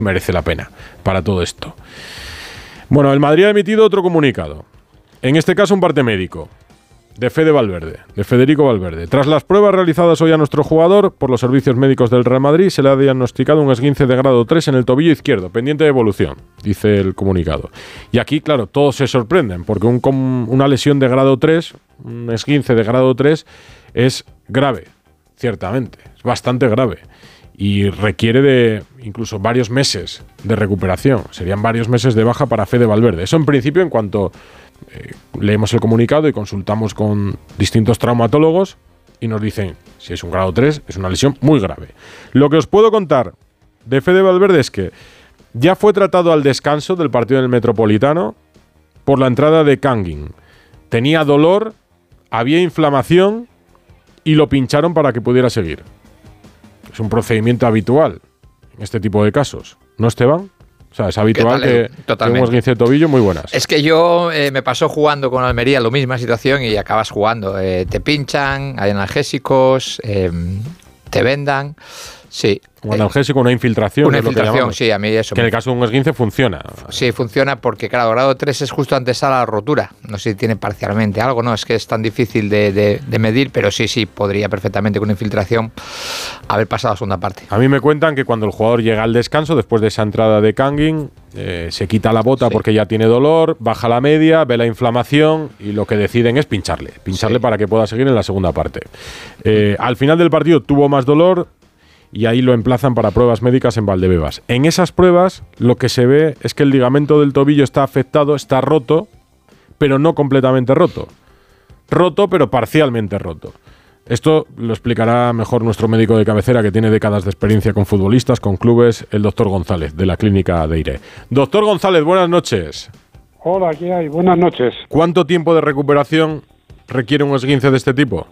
merece la pena para todo esto. Bueno, el Madrid ha emitido otro comunicado. En este caso un parte médico. De Federico Valverde. Tras las pruebas realizadas hoy a nuestro jugador por los servicios médicos del Real Madrid, se le ha diagnosticado un esguince de grado 3 en el tobillo izquierdo, pendiente de evolución, dice el comunicado. Y aquí, claro, todos se sorprenden, porque una lesión de grado 3, un esguince de grado 3, es grave, ciertamente, es bastante grave. Y requiere de incluso varios meses de recuperación. Serían varios meses de baja para Fede Valverde. Eso en principio, en cuanto leemos el comunicado y consultamos con distintos traumatólogos y nos dicen, si es un grado 3, es una lesión muy grave. Lo que os puedo contar de Fede Valverde es que ya fue tratado al descanso del partido del Metropolitano por la entrada de Kangin. Tenía dolor, había inflamación y lo pincharon para que pudiera seguir. Es un procedimiento habitual en este tipo de casos, ¿no, Esteban? O sea, es habitual que un esguince de tobillo. Muy buenas. Es que yo me pasó jugando con Almería la misma situación y acabas jugando. Te pinchan, hay analgésicos, te vendan. Sí. Un analgésico, una infiltración. Una infiltración, sí, a mí eso. Que en el caso de un esguince funciona. Sí, funciona porque, claro, grado 3 es justo antes a la rotura. No sé si tiene parcialmente algo, no, es que es tan difícil de medir, pero sí, podría perfectamente con una infiltración haber pasado a la segunda parte. A mí me cuentan que cuando el jugador llega al descanso, después de esa entrada de Kangin, se quita la bota porque ya tiene dolor, baja la media, ve la inflamación y lo que deciden es pincharle para que pueda seguir en la segunda parte. Al final del partido tuvo más dolor, y ahí lo emplazan para pruebas médicas en Valdebebas. En esas pruebas lo que se ve es que el ligamento del tobillo está afectado, está roto, pero no completamente roto. Roto, pero parcialmente roto. Esto lo explicará mejor nuestro médico de cabecera, que tiene décadas de experiencia con futbolistas, con clubes, el doctor González, de la clínica de Eire. Doctor González, buenas noches. Hola, ¿qué hay? Buenas noches. ¿Cuánto tiempo de recuperación requiere un esguince de este tipo?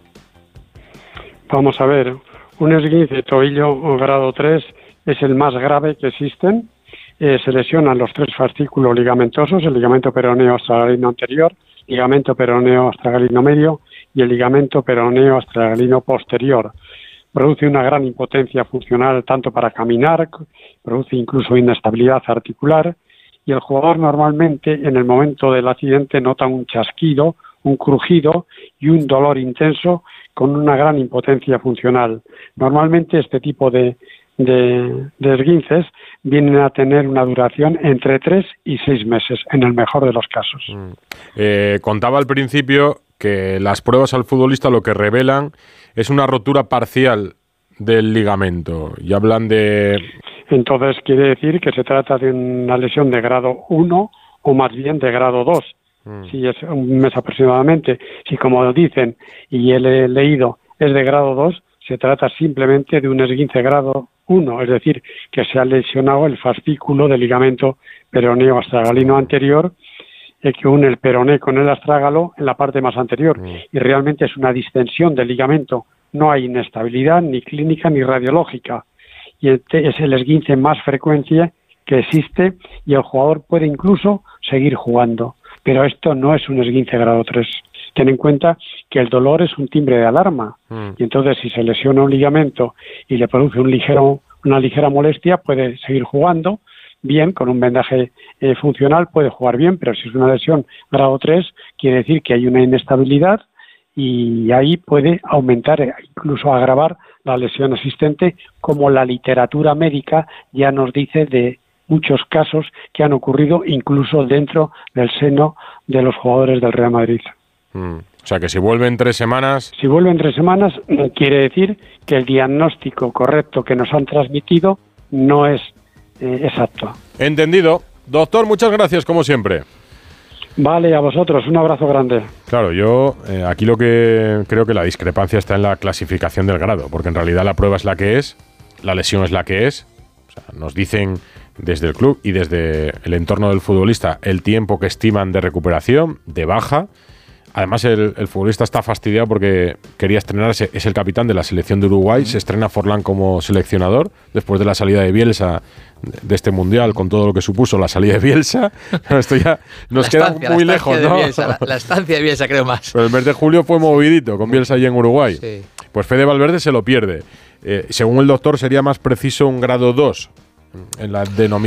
Vamos a ver. Un esguince de tobillo grado 3 es el más grave que existen. Se lesionan los 3 fascículos ligamentosos, el ligamento peroneo astragalino anterior, ligamento peroneo astragalino medio y el ligamento peroneo astragalino posterior. Produce una gran impotencia funcional tanto para caminar, produce incluso inestabilidad articular y el jugador normalmente en el momento del accidente nota un chasquido, un crujido y un dolor intenso con una gran impotencia funcional. Normalmente este tipo de esguinces vienen a tener una duración entre 3 y 6 meses, en el mejor de los casos. Contaba al principio que las pruebas al futbolista lo que revelan es una rotura parcial del ligamento y hablan de... Entonces quiere decir que se trata de una lesión de grado 1 o más bien de grado 2. Si es un mes aproximadamente, si como dicen y he leído es de grado 2, se trata simplemente de un esguince grado 1, es decir, que se ha lesionado el fascículo del ligamento peroneo astragalino anterior que une el peroné con el astrágalo en la parte más anterior y realmente es una distensión del ligamento, no hay inestabilidad ni clínica ni radiológica y es el esguince más frecuente que existe y el jugador puede incluso seguir jugando. Pero esto no es un esguince grado 3. Ten en cuenta que el dolor es un timbre de alarma. Y entonces, si se lesiona un ligamento y le produce una ligera molestia, puede seguir jugando bien, con un vendaje funcional, puede jugar bien, pero si es una lesión grado 3, quiere decir que hay una inestabilidad y ahí puede aumentar, incluso agravar la lesión existente, como la literatura médica ya nos dice de muchos casos que han ocurrido incluso dentro del seno de los jugadores del Real Madrid. O sea, que si vuelven 3 semanas... Si vuelven 3 semanas, quiere decir que el diagnóstico correcto que nos han transmitido no es exacto. Entendido. Doctor, muchas gracias, como siempre. Vale, a vosotros. Un abrazo grande. Claro, yo aquí lo que creo que la discrepancia está en la clasificación del grado, porque en realidad la prueba es la que es, la lesión es la que es. O sea, nos dicen desde el club y desde el entorno del futbolista el tiempo que estiman de recuperación, de baja. Además, el futbolista está fastidiado porque quería estrenarse, es el capitán de la selección de Uruguay, se estrena Forlán como seleccionador después de la salida de Bielsa de este Mundial, con todo lo que supuso la salida de Bielsa. Esto ya nos queda muy lejos, ¿no? La estancia de Bielsa, creo más. Pero el mes de julio fue movidito con Bielsa allí en Uruguay. Sí. Pues Fede Valverde se lo pierde. Según el doctor, sería más preciso un grado 2 en la denominación